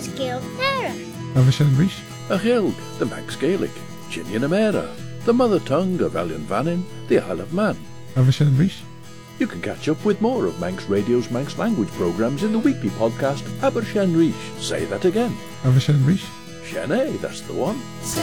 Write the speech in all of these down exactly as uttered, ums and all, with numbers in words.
Scéal Nara. Agus an bhís? A Ghelg, the Manx Gaelic, Chinian Amera, the mother tongue of Elian Vannin, the Isle of Man. Agus an bhís? You can catch up with more of Manx Radio's Manx language programmes in the weekly podcast Aber Shen Rish. Say that again. Agus an bhís? Shene, that's the one.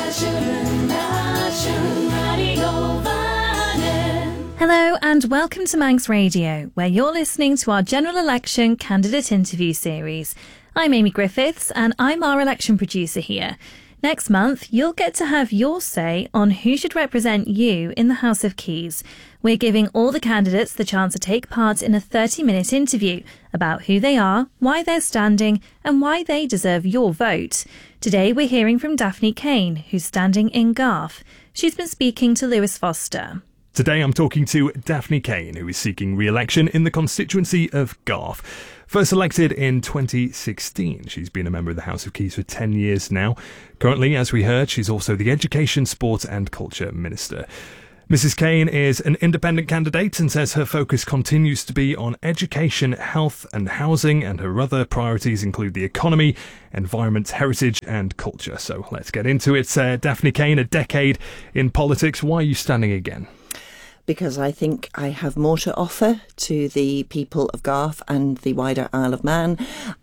Hello and welcome to Manx Radio, where you're listening to our general election candidate interview series. I'm Amy Griffiths and I'm our election producer here. Next month, you'll get to have your say on who should represent you in the House of Keys. We're giving all the candidates the chance to take part in a thirty-minute interview about who they are, why they're standing, and why they deserve your vote. Today, we're hearing from Daphne Kane, who's standing in Garth. She's been speaking to Lewis Foster. Today, I'm talking to Daphne Kane, who is seeking re-election in the constituency of Garth. First elected in twenty sixteen, she's been a member of the House of Keys for ten years now. Currently, as we heard, she's also the Education, Sport and Culture Minister. Missus Kane is an independent candidate and says her focus continues to be on education, health and housing, and her other priorities include the economy, environment, heritage and culture. So let's get into it. Uh, Daphne Kane, a decade in politics. Why are you standing again? Because I think I have more to offer to the people of Garth and the wider Isle of Man.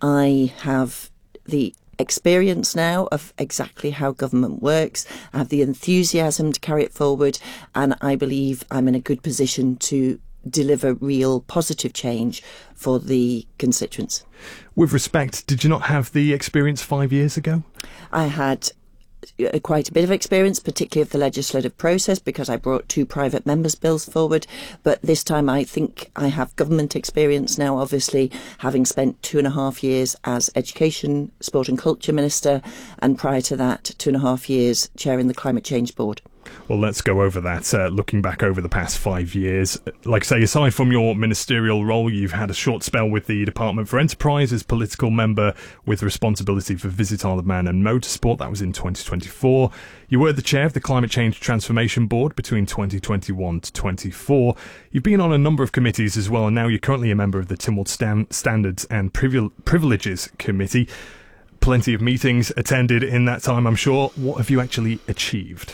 I have the experience now of exactly how government works. I have the enthusiasm to carry it forward, and I believe I'm in a good position to deliver real positive change for the constituents. With respect, did you not have the experience five years ago? I had quite a bit of experience, particularly of the legislative process, because I brought two private members' bills forward. But this time I think I have government experience now, obviously, having spent two and a half years as Education, Sport and Culture Minister, and prior to that, two and a half years chairing the Climate Change Board. Well, let's go over that, uh, looking back over the past five years. Like I say, aside from your ministerial role, you've had a short spell with the Department for Enterprise as political member with responsibility for Visit Isle of Man and Motorsport. That was in twenty twenty-four. You were the chair of the Climate Change Transformation Board between twenty twenty-one to twenty-four. You've been on a number of committees as well, and now you're currently a member of the Tynwald Stan- Standards and Privil- Privileges Committee. Plenty of meetings attended in that time, I'm sure. What have you actually achieved?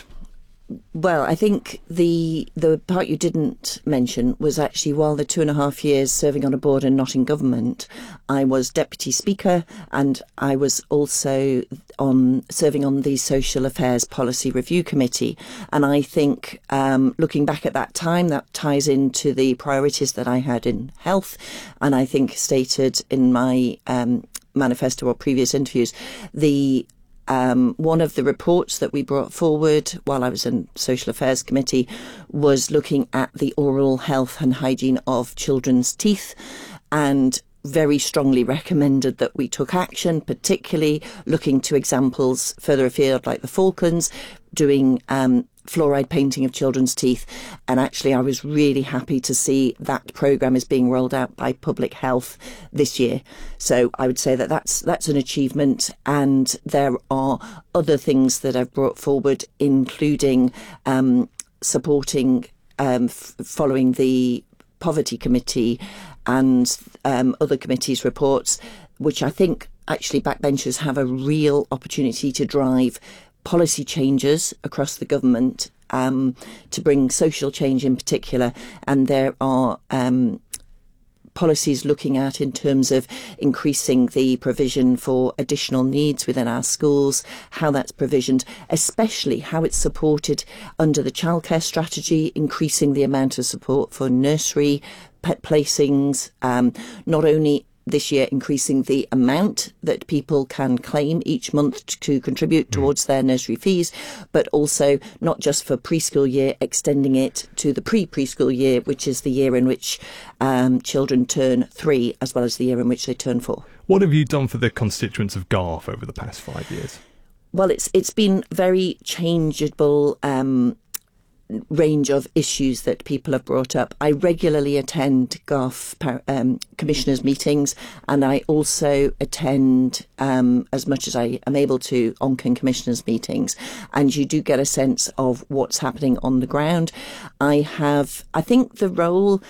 Well, I think the the part you didn't mention was actually while the two and a half years serving on a board and not in government, I was Deputy Speaker and I was also on serving on the Social Affairs Policy Review Committee. And I think um, looking back at that time, that ties into the priorities that I had in health. And I think stated in my um, manifesto or previous interviews, the Um, one of the reports that we brought forward while I was in Social Affairs Committee was looking at the oral health and hygiene of children's teeth, and very strongly recommended that we took action, particularly looking to examples further afield like the Falklands, doing um, fluoride painting of children's teeth. And actually I was really happy to see that programme is being rolled out by Public Health this year. So I would say that that's that's an achievement, and there are other things that I've brought forward, including um, supporting um, f- following the Poverty Committee and um, other committees' reports, which I think actually backbenchers have a real opportunity to drive policy changes across the government, um, to bring social change in particular. And there are um, policies looking at in terms of increasing the provision for additional needs within our schools, how that's provisioned, especially how it's supported under the childcare strategy, increasing the amount of support for nursery pet placings, um, not only this year increasing the amount that people can claim each month to contribute towards their nursery fees, but also not just for preschool year, extending it to the pre-preschool year, which is the year in which um, children turn three, as well as the year in which they turn four. What have you done for the constituents of Garth over the past five years? Well, it's it's been very changeable um range of issues that people have brought up. I regularly attend Garth um, commissioners' meetings, and I also attend, um, as much as I am able to, Onken commissioners' meetings, and you do get a sense of what's happening on the ground. I have, I think the role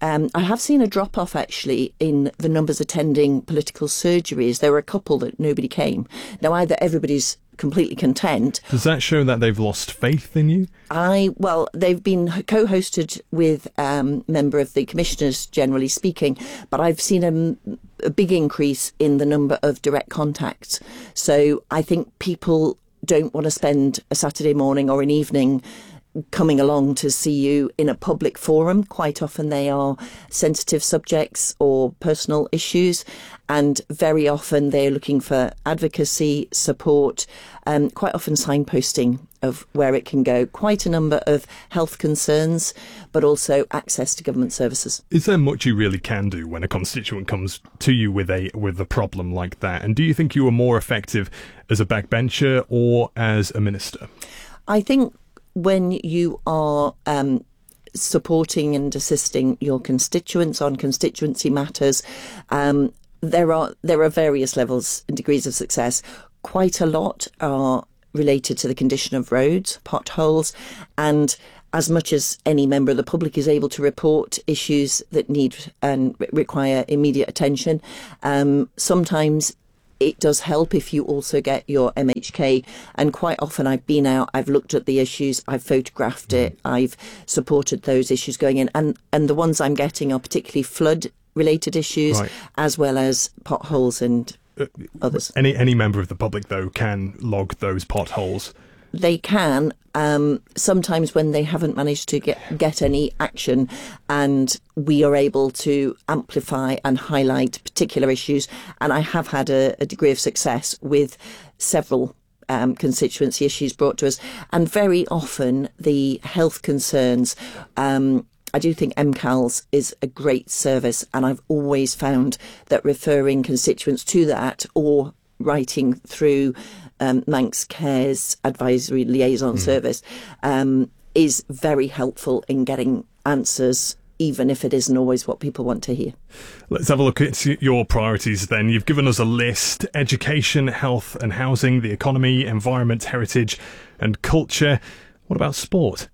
Um, I have seen a drop-off, actually, in the numbers attending political surgeries. There were a couple that nobody came. Now, either everybody's completely content. Does that show that they've lost faith in you? I well, they've been co-hosted with a um, member of the commissioners, generally speaking, but I've seen a, a big increase in the number of direct contacts. So I think people don't want to spend a Saturday morning or an evening coming along to see you in a public forum. Quite often they are sensitive subjects or personal issues, and very often they're looking for advocacy, support, um, quite often signposting of where it can go. Quite a number of health concerns, but also access to government services. Is there much you really can do when a constituent comes to you with a with a problem like that? And do you think you are more effective as a backbencher or as a minister? I think when you are um, supporting and assisting your constituents on constituency matters, um, there are there are various levels and degrees of success. Quite a lot are related to the condition of roads, potholes, and as much as any member of the public is able to report issues that need and require immediate attention, um, sometimes it does help if you also get your M H K, and quite often I've been out, I've looked at the issues, I've photographed it, I've supported those issues going in, and, and the ones I'm getting are particularly flood related issues, right, as well as potholes and uh, others. Any any member of the public, though, can log those potholes? They can, um, sometimes when they haven't managed to get, get any action, and we are able to amplify and highlight particular issues. And I have had a, a degree of success with several um, constituency issues brought to us. And very often the health concerns, um, I do think M C A L S is a great service. And I've always found that referring constituents to that or writing through um, Manx Care's advisory liaison mm. service um, is very helpful in getting answers, even if it isn't always what people want to hear. Let's have a look at your priorities then. You've given us a list: education, health and housing, the economy, environment, heritage and culture. What about sport?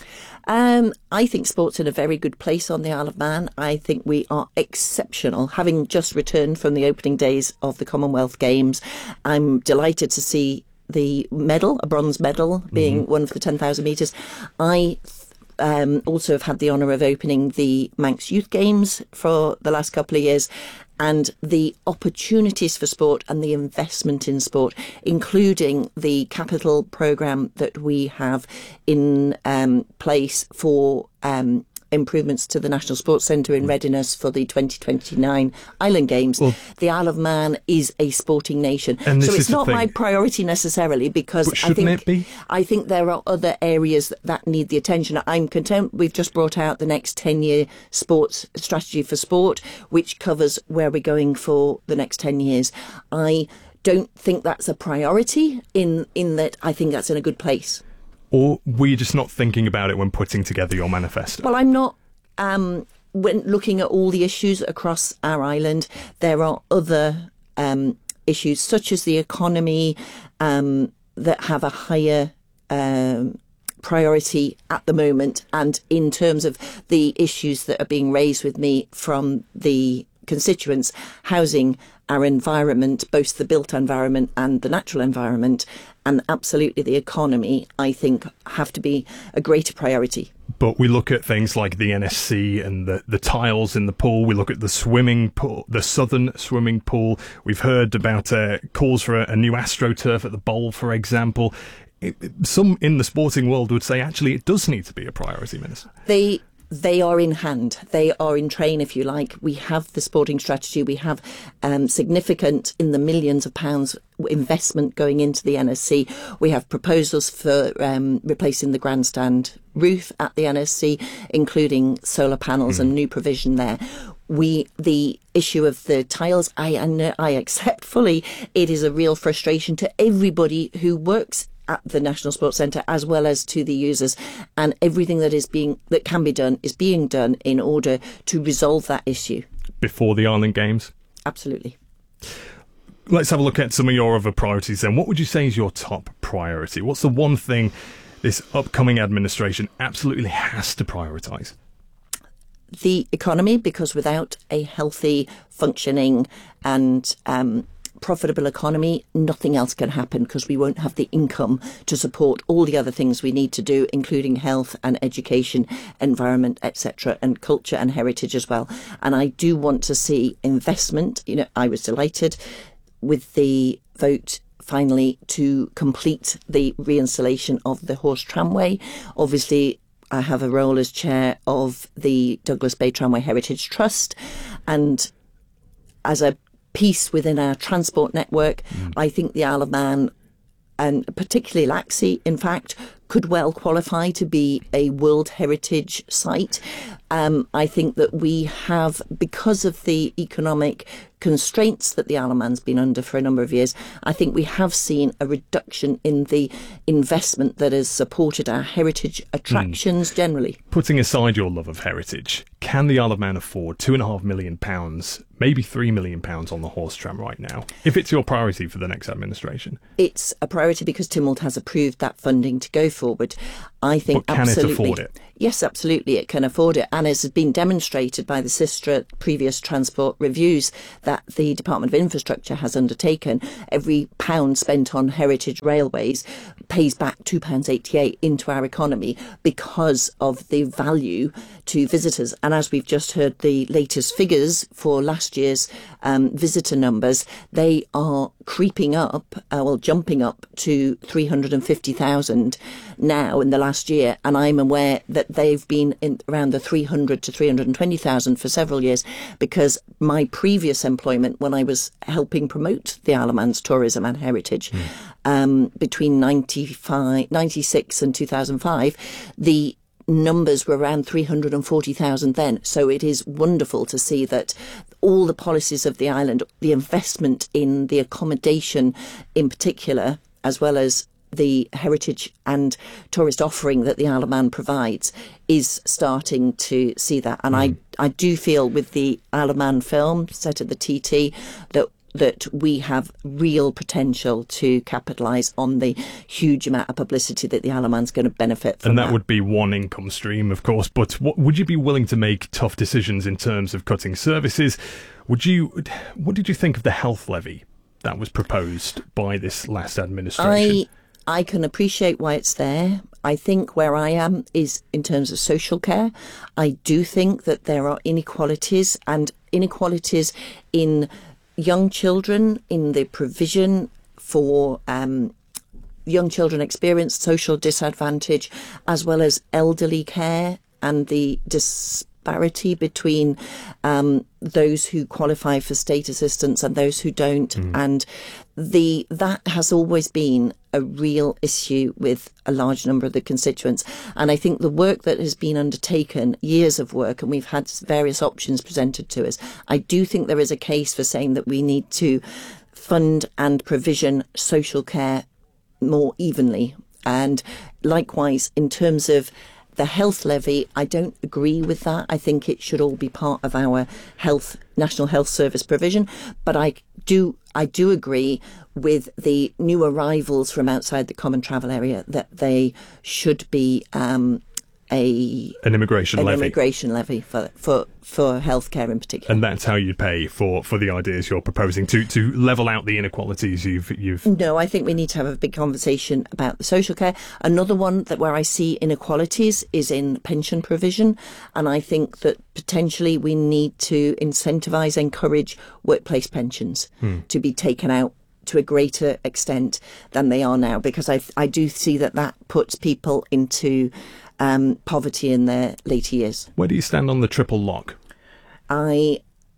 Um, I think sport's in a very good place on the Isle of Man. I think we are exceptional. Having just returned from the opening days of the Commonwealth Games, I'm delighted to see the medal, a bronze medal, being mm-hmm. won for the ten thousand metres. I um, also have had the honour of opening the Manx Youth Games for the last couple of years, and the opportunities for sport and the investment in sport, including the capital programme that we have in um, place for um, improvements to the National Sports Centre in readiness for the twenty twenty-nine Island Games. Well, the Isle of Man is a sporting nation. And this so it's is the not thing. my priority necessarily, because But shouldn't I think it be? I think there are other areas that, that need the attention. I'm content we've just brought out the next ten-year sports strategy for sport, which covers where we're going for the next ten years. I don't think that's a priority in, in that I think that's in a good place. Or were you just not thinking about it when putting together your manifesto? Well, I'm not. Um, when looking at all the issues across our island, there are other um, issues such as the economy um, that have a higher um, priority at the moment. And in terms of the issues that are being raised with me from the constituents, housing, our environment, both the built environment and the natural environment, and absolutely the economy, I think have to be a greater priority. But we look at things like the N S C and the, the tiles in the pool. We look at the swimming pool, the southern swimming pool. We've heard about uh, calls for a, a new AstroTurf at the Bowl, for example. It, it, some in the sporting world would say actually it does need to be a priority, Minister. They They are in hand. They are in train, if you like. We have the sporting strategy. We have um, significant, in the millions of pounds, investment going into the N S C. We have proposals for um, replacing the grandstand roof at the N S C, including solar panels mm. and new provision there. We, the issue of the tiles, I, I, I accept fully. It is a real frustration to everybody who works at the National Sports Centre, as well as to the users, and everything that is being that can be done is being done in order to resolve that issue before the Island Games. Absolutely. Let's have a look at some of your other priorities then. What would you say is your top priority? What's the one thing this upcoming administration absolutely has to prioritise? the economy, because without a healthy, functioning and um, profitable economy, nothing else can happen, because we won't have the income to support all the other things we need to do, including health and education, environment, et cetera, and culture and heritage as well. And I do want to see investment. You know, I was delighted with the vote finally to complete the reinstallation of the horse tramway. Obviously, I have a role as chair of the Douglas Bay Tramway Heritage Trust, and as a piece within our transport network, mm. I think the Isle of Man, and particularly Laxey, in fact, could well qualify to be a World Heritage Site. Um, I think that we have, because of the economic constraints that the Isle of Man's been under for a number of years, I think we have seen a reduction in the investment that has supported our heritage attractions mm. generally. Putting aside your love of heritage, can the Isle of Man afford two and a half million pounds, maybe three million pounds on the horse tram right now, if it's your priority for the next administration? It's a priority because Tynwald has approved that funding to go forward. I think but can absolutely. it afford it? Yes, absolutely, it can afford it. And as has been demonstrated by the SISTRA previous transport reviews that the Department of Infrastructure has undertaken, every pound spent on heritage railways pays back two pounds eighty-eight into our economy because of the value to visitors. And as we've just heard the latest figures for last year's um, visitor numbers, they are creeping up, uh, well, jumping up to three hundred fifty thousand now in the last year. And I'm aware that they've been in around the three hundred to three hundred twenty thousand for several years, because my previous employment, when I was helping promote the Isle of Man's tourism and heritage, mm. um, between ninety-five, ninety-six and two thousand five, the numbers were around three hundred forty thousand then. So it is wonderful to see that all the policies of the island, the investment in the accommodation in particular, as well as the heritage and tourist offering that the Isle of Man provides, is starting to see that. And mm. I, I do feel with the Isle of Man film set at the T T that that we have real potential to capitalise on the huge amount of publicity that the Isle of Man's going to benefit from. And that, that would be one income stream, of course. But what, would you be willing to make tough decisions in terms of cutting services? Would you? What did you think of the health levy that was proposed by this last administration? I, I can appreciate why it's there. I think where I am is in terms of social care. I do think that there are inequalities, and inequalities in young children, in the provision for um, young children experience social disadvantage, as well as elderly care, and the disparity between um, those who qualify for state assistance and those who don't. Mm. And the that has always been a real issue with a large number of the constituents. And I think the work that has been undertaken, years of work, and we've had various options presented to us, I do think there is a case for saying that we need to fund and provision social care more evenly. And likewise, in terms of the health levy, I don't agree with that. I think it should all be part of our health, National Health Service provision. But I do, I do agree with the new arrivals from outside the common travel area that they should be um, a an immigration an levy. immigration levy for for for healthcare in particular. And that's how you pay for, for the ideas you're proposing to to level out the inequalities you've you've. No, I think we need to have a big conversation about the social care. Another one that where I see inequalities is in pension provision, and I think that potentially we need to incentivise, encourage workplace pensions hmm. to be taken out to a greater extent than they are now, because I I do see that that puts people into um, poverty in their later years. Where do you stand on the triple lock? I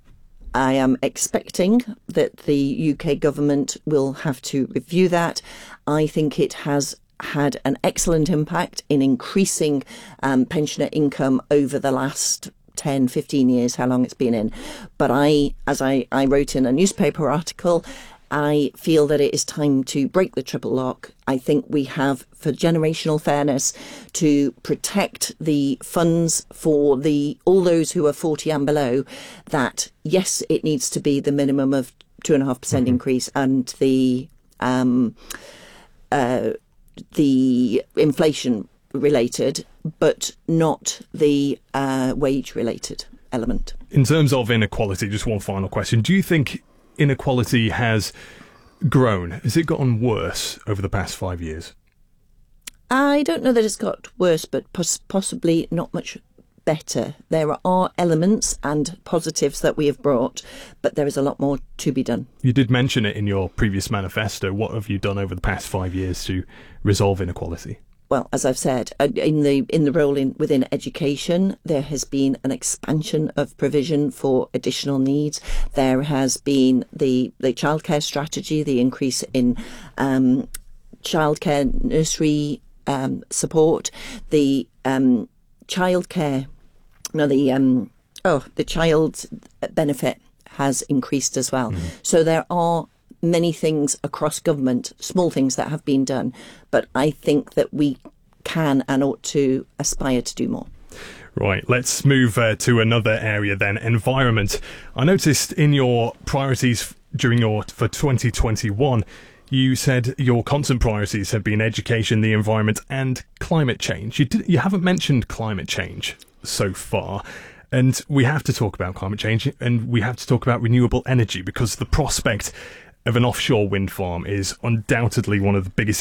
I am expecting that the U K government will have to review that. I think it has had an excellent impact in increasing um, pensioner income over the last ten, fifteen years, how long it's been in. But I, as I, I wrote in a newspaper article, I feel that it is time to break the triple lock. I think we have, for generational fairness, to protect the funds for the all those who are forty and below, that, yes, it needs to be the minimum of two point five percent mm-hmm. increase, and the um, uh, the inflation related, but not the uh, wage related element. In terms of inequality, just one final question. Do you think inequality has grown? Has it gotten worse over the past five years? I don't know that it's got worse, but pos- possibly not much better. There are elements and positives that we have brought, but there is a lot more to be done. You did mention it in your previous manifesto. What have you done over the past five years to resolve inequality? Well, as I've said, uh, in the in the role in, within education, there has been an expansion of provision for additional needs. There has been the, the childcare strategy, the increase in um, childcare nursery um, support, the um, childcare, no, the um, oh, the child benefit has increased as well. Mm-hmm. So there are many things across government, small things that have been done, but I think that we can and ought to aspire to do more. Right, let's move uh, to another area then, environment. I noticed in your priorities during your for twenty twenty-one, you said your constant priorities have been education, the environment and climate change. You did, you haven't mentioned climate change so far. And we have to talk about climate change, and we have to talk about renewable energy, because the prospect of an offshore wind farm is undoubtedly one of the biggest